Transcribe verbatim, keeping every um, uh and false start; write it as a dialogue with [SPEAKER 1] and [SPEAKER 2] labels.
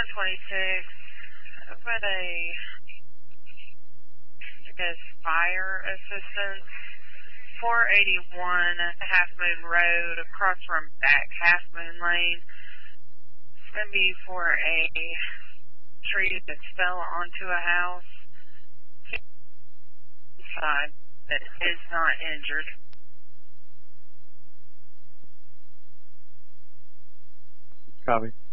[SPEAKER 1] one twenty-six, with a, I guess, fire assistance, four eighty-one Half Moon Road, across from back Half Moon Lane. It's going to be for a tree that fell onto a house. Inside, that is not injured.
[SPEAKER 2] Copy.